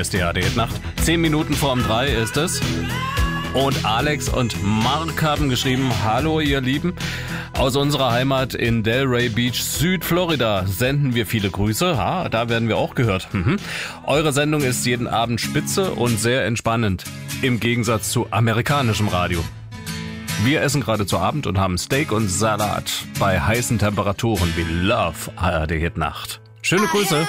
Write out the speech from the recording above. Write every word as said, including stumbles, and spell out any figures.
ist die A R D-Nacht. Zehn Minuten vorm drei ist es. Und Alex und Mark haben geschrieben, hallo ihr Lieben. Aus unserer Heimat in Delray Beach, Südflorida, senden wir viele Grüße. Ha, da werden wir auch gehört. Mhm. Eure Sendung ist jeden Abend spitze und sehr entspannend. Im Gegensatz zu amerikanischem Radio. Wir essen gerade zu Abend und haben Steak und Salat bei heißen Temperaturen. We love A R D-Nacht. Schöne Grüße.